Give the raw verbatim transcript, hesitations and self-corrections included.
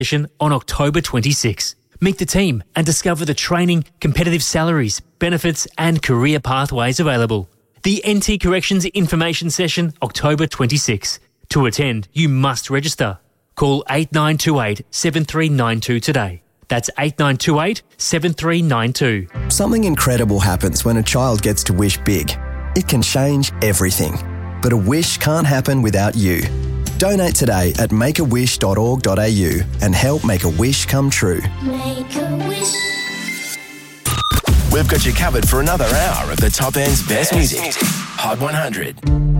session on October twenty-sixth. Meet the team and discover the training, competitive salaries, benefits and career pathways available. The N T Corrections Information Session, October twenty-sixth. To attend, you must register. Call eight nine two eight, seven three nine two today. That's eight nine two eight, seven three nine two. Something incredible happens when a child gets to wish big. It can change everything. But a wish can't happen without you. Donate today at make a wish dot org dot a u and help make a wish come true. Make a wish. We've got you covered for another hour of the top end's best music. Hot one hundred.